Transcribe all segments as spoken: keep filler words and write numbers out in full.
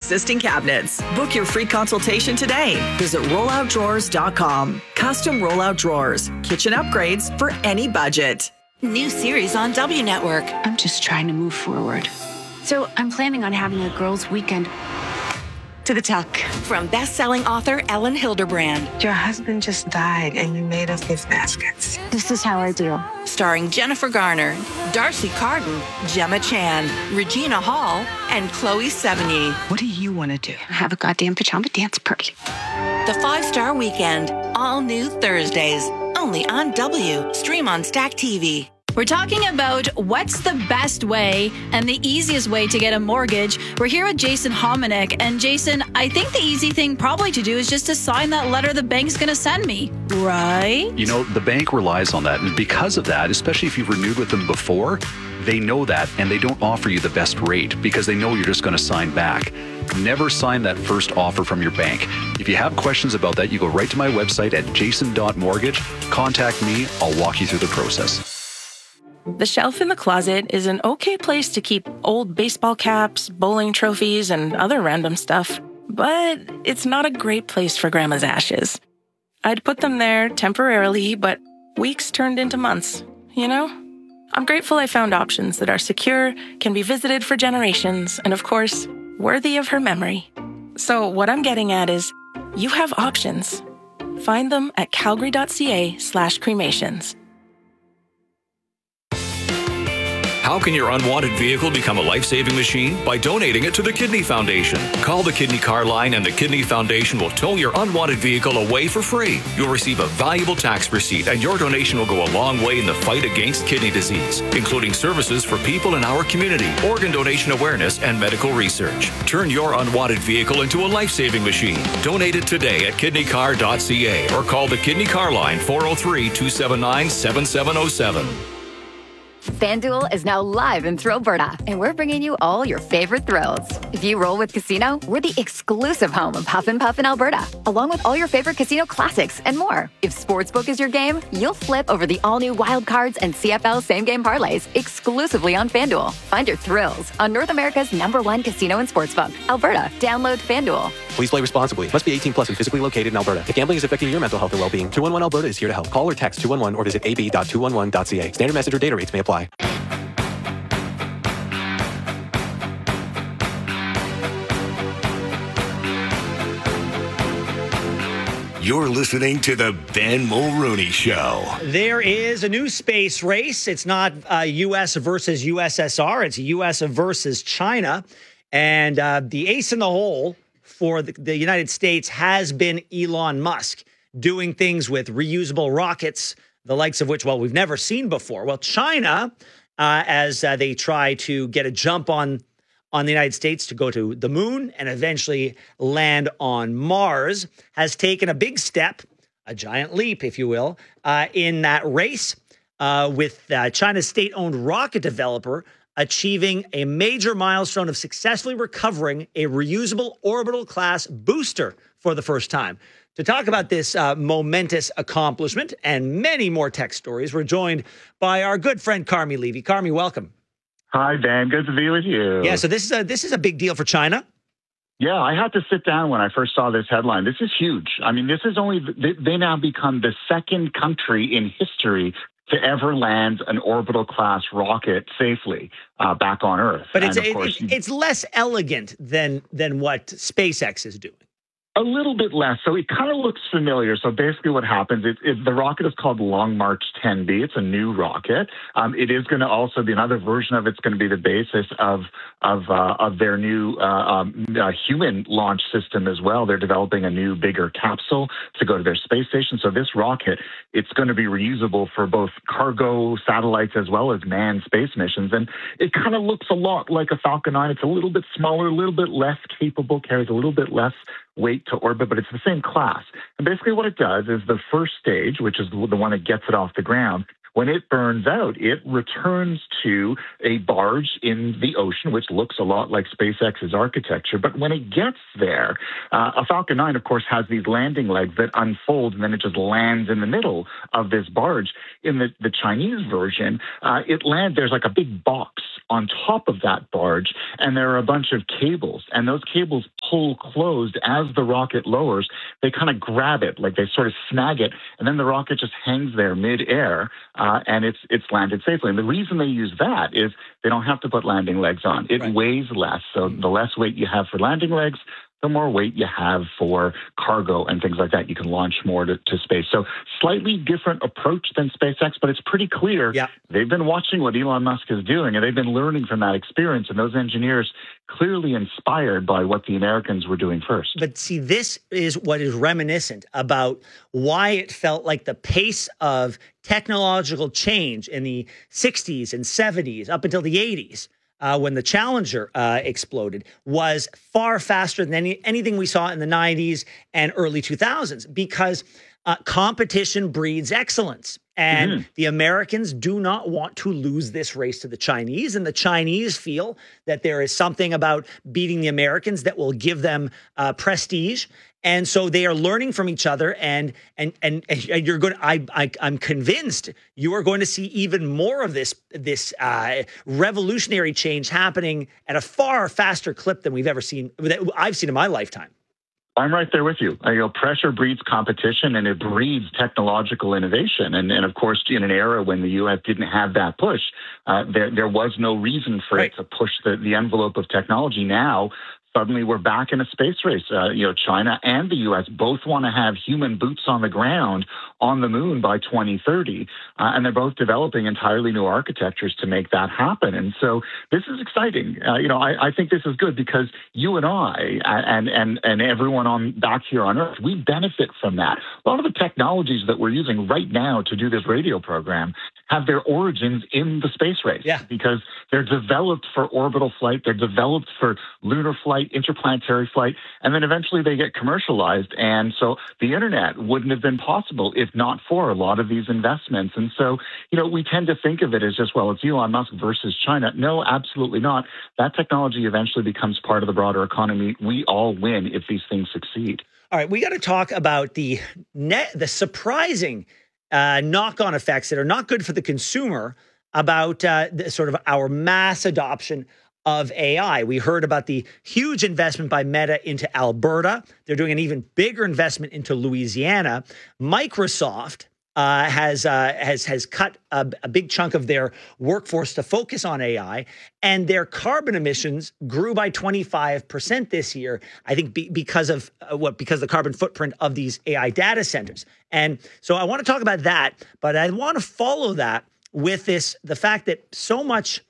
existing cabinets. Book your free consultation today. Visit rollout drawers dot com. Custom rollout drawers. Kitchen upgrades for any budget. New series on W Network. I'm just trying to move forward. So I'm planning on having a girls' weekend. To the tuck. From best-selling author Ellen Hilderbrand. Your husband just died and you made us gift baskets. This is how I do. Starring Jennifer Garner, Darcy Carden, Gemma Chan, Regina Hall, and Chloe Sevigny. What do you want to do? Have a goddamn pajama dance party. The Five-Star Weekend. All new Thursdays. Only on W. Stream on Stack T V. We're talking about what's the best way and the easiest way to get a mortgage. We're here with Jason Hominick. And Jason, I think the easy thing probably to do is just to sign that letter the bank's going to send me, right? You know, the bank relies on that. And because of that, especially if you've renewed with them before, they know that and they don't offer you the best rate because they know you're just going to sign back. Never sign that first offer from your bank. If you have questions about that, you go right to my website at jason dot mortgage. Contact me. I'll walk you through the process. The shelf in the closet is an okay place to keep old baseball caps, bowling trophies, and other random stuff, but it's not a great place for Grandma's ashes. I'd put them there temporarily, but weeks turned into months, you know? I'm grateful I found options that are secure, can be visited for generations, and of course, worthy of her memory. So what I'm getting at is, you have options. Find them at calgary.ca slash cremations. How can your unwanted vehicle become a life-saving machine? By donating it to the Kidney Foundation. Call the Kidney Car Line and the Kidney Foundation will tow your unwanted vehicle away for free. You'll receive a valuable tax receipt and your donation will go a long way in the fight against kidney disease, including services for people in our community, organ donation awareness, and medical research. Turn your unwanted vehicle into a life-saving machine. Donate it today at kidney car dot c a or call the Kidney Car Line four oh three, two seven nine, seven seven oh seven. FanDuel is now live in Thrill Alberta, and we're bringing you all your favorite thrills. If you roll with Casino, we're the exclusive home of Huff and Puff in Alberta, along with all your favorite casino classics and more. If Sportsbook is your game, you'll flip over the all-new Wild Cards and C F L same-game parlays exclusively on FanDuel. Find your thrills on North America's number one casino and sportsbook, Alberta. Download FanDuel. Please play responsibly. Must be eighteen plus and physically located in Alberta. If gambling is affecting your mental health or well-being, two one one Alberta is here to help. Call or text two one one or visit a b dot two one one dot c a. Standard message or data rates may apply. You're listening to the Ben Mulrooney Show. There is a new space race. It's not uh, U S versus U S S R. It's U S versus China. And uh, the ace in the hole for the, the United States has been Elon Musk, doing things with reusable rockets, the likes of which, well, we've never seen before. Well, China, uh, as uh, they try to get a jump on on the United States to go to the moon and eventually land on Mars, has taken a big step, a giant leap, if you will, uh, in that race uh, with uh, China's state-owned rocket developer achieving a major milestone of successfully recovering a reusable orbital class booster for the first time. To talk about this uh, momentous accomplishment and many more tech stories, we're joined by our good friend Carmi Levy. Carmi, welcome. Hi, Ben. Good to be with you. Yeah, so this is a, this is a big deal for China. Yeah, I had to sit down when I first saw this headline. This is huge. I mean, this is only, they, they now become the second country in history to ever land an orbital class rocket safely uh, back on Earth. But it's, and of it, course, it's, it's less elegant than than what SpaceX is doing. A little bit less. So it kind of looks familiar. So basically what happens is, is the rocket is called Long March ten B. It's a new rocket. Um, it is going to also be another version of it's going to be the basis of of uh, of their new uh, um, uh, human launch system as well. They're developing a new, bigger capsule to go to their space station. So this rocket, it's going to be reusable for both cargo satellites as well as manned space missions. And it kind of looks a lot like a Falcon nine. It's a little bit smaller, a little bit less capable, carries a little bit less weight to orbit, but it's the same class. And basically what it does is the first stage, which is the one that gets it off the ground, when it burns out, it returns to a barge in the ocean, which looks a lot like SpaceX's architecture. But when it gets there, uh, a Falcon nine, of course, has these landing legs that unfold, and then it just lands in the middle of this barge. In the, the Chinese version, uh, it lands, there's like a big box on top of that barge, and there are a bunch of cables, and those cables hole closed as the rocket lowers, they kind of grab it, like they sort of snag it, and then the rocket just hangs there mid-air, uh, and it's it's landed safely. And the reason they use that is they don't have to put landing legs on. It right. weighs less, so the less weight you have for landing legs, the more weight you have for cargo and things like that. You can launch more to, to space. So slightly different approach than SpaceX, but it's pretty clear yeah. they've been watching what Elon Musk is doing, and they've been learning from that experience. And those engineers clearly inspired by what the Americans were doing first. But see, this is what is reminiscent about why it felt like the pace of technological change in the sixties and seventies up until the eighties, Uh, when the Challenger uh, exploded, was far faster than any, anything we saw in the nineties and early two thousands, because uh, competition breeds excellence. And mm-hmm. the Americans do not want to lose this race to the Chinese. And the Chinese feel that there is something about beating the Americans that will give them uh, prestige. And so they are learning from each other, and and and, and you're going. I, I I'm convinced you are going to see even more of this this uh, revolutionary change happening at a far faster clip than we've ever seen. That I've seen in my lifetime. I'm right there with you. Uh, you know, pressure breeds competition, and it breeds technological innovation. And and of course, in an era when the U S didn't have that push, uh, there there was no reason for right. it to push the the envelope of technology. Now, suddenly we're back in a space race. Uh, you know, China and the U S both want to have human boots on the ground on the moon by twenty thirty. Uh, and they're both developing entirely new architectures to make that happen. And so this is exciting. Uh, you know, I, I think this is good because you and I and, and, and everyone on back here on Earth, we benefit from that. A lot of the technologies that we're using right now to do this radio program have their origins in the space race. Yeah. Because they're developed for orbital flight. They're developed for lunar flight, interplanetary flight, and then eventually they get commercialized. And so the internet wouldn't have been possible if not for a lot of these investments. And so, you know, we tend to think of it as just, well, it's Elon Musk versus China. No, absolutely not. That technology eventually becomes part of the broader economy. We all win if these things succeed. All right, we got to talk about the net, the surprising uh, knock-on effects that are not good for the consumer about uh, the, sort of our mass adoption of A I. We heard about the huge investment by Meta into Alberta. They're doing an even bigger investment into Louisiana. Microsoft uh, has uh, has has cut a, a big chunk of their workforce to focus on A I, and their carbon emissions grew by twenty-five percent this year. I think be, because of uh, what because of the carbon footprint of these A I data centers. And so I want to talk about that, but I want to follow that with this the fact that so much.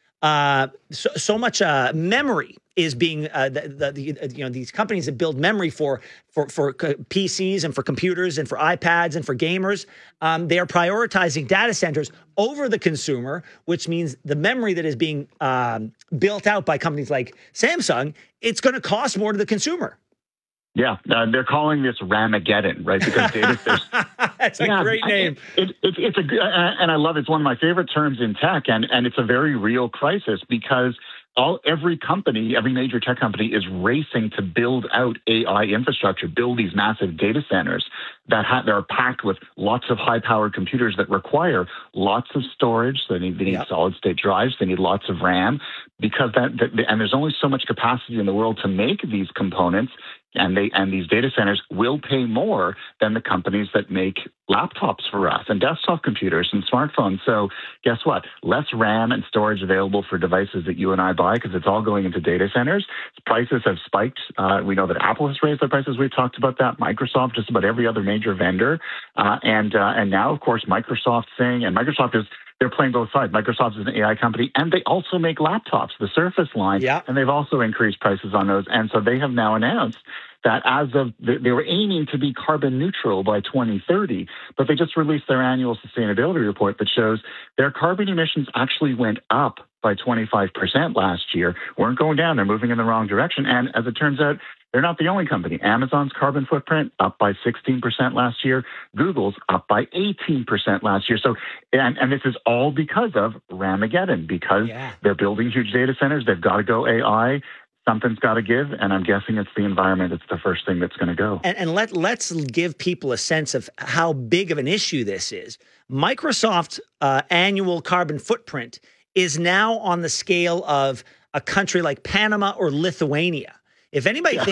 Uh, so, so much uh, memory is being uh, the, the, the you know these companies that build memory for for for P Cs and for computers and for iPads and for gamers. Um, they are prioritizing data centers over the consumer, which means the memory that is being um, built out by companies like Samsung, it's going to cost more to the consumer. Yeah, uh, they're calling this Ramageddon, right? Because data there's That's a yeah, great name. It, it, it, it's a uh, and I love it. It's one of my favorite terms in tech, and and it's a very real crisis because all every company, every major tech company is racing to build out A I infrastructure, build these massive data centers that ha- that are packed with lots of high-powered computers that require lots of storage. So they need, they need yep. solid-state drives. They need lots of RAM because that, that and there's only so much capacity in the world to make these components. And they and these data centers will pay more than the companies that make laptops for us and desktop computers and smartphones. So guess what? Less RAM and storage available for devices that you and I buy because it's all going into data centers. Prices have spiked. Uh, we know that Apple has raised their prices. We've talked about that. Microsoft, just about every other major vendor. Uh, and uh, and now, of course, Microsoft saying, and Microsoft is they're playing both sides. Microsoft is an A I company, and they also make laptops, the Surface line, yeah. and they've also increased prices on those. And so they have now announced that as of, they were aiming to be carbon neutral by twenty thirty, but they just released their annual sustainability report that shows their carbon emissions actually went up by twenty-five percent last year. Weren't going down, they're moving in the wrong direction. And as it turns out, they're not the only company. Amazon's carbon footprint up by sixteen percent last year. Google's up by eighteen percent last year. So, and, and this is all because of Ramageddon, because yeah. they're building huge data centers. They've got to go A I. Something's got to give, and I'm guessing it's the environment. It's the first thing that's going to go. And, and let, let's give people a sense of how big of an issue this is. Microsoft's uh, annual carbon footprint is now on the scale of a country like Panama or Lithuania. If anybody yeah. thinks